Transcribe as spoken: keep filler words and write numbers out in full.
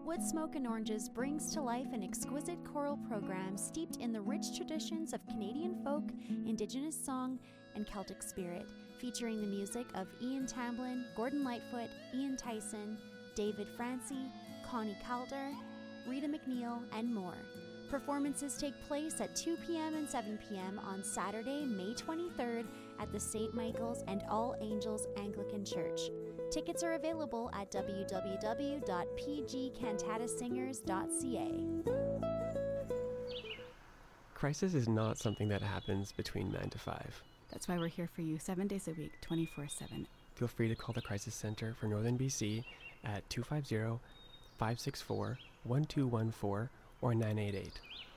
Wood Smoke and Oranges brings to life an exquisite choral program steeped in the rich traditions of Canadian folk, Indigenous song, and Celtic spirit, featuring the music of Ian Tamblyn, Gordon Lightfoot, Ian Tyson, David Francie, Connie Calder, Rita McNeil, and more. Performances take place at two p.m. and seven p.m. on Saturday, May twenty-third at the Saint Michael's and All Angels Anglican Church. Tickets are available at w w w dot p g cantata singers dot c a. Crisis is not something that happens between nine to five. That's why we're here for you seven days a week, twenty-four seven. Feel free to call the Crisis Center for Northern B C at two five zero, five six four, one two one four or nine eight eight.